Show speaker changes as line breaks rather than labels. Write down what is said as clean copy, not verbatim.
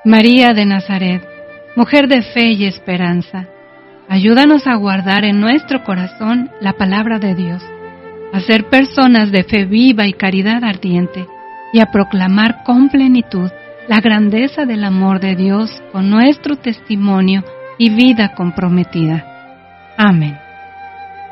María de Nazaret, mujer de fe y esperanza, ayúdanos a guardar en nuestro corazón la palabra de Dios, a ser personas de fe viva y caridad ardiente, y a proclamar con plenitud la grandeza del amor de Dios con nuestro testimonio y vida comprometida. Amén.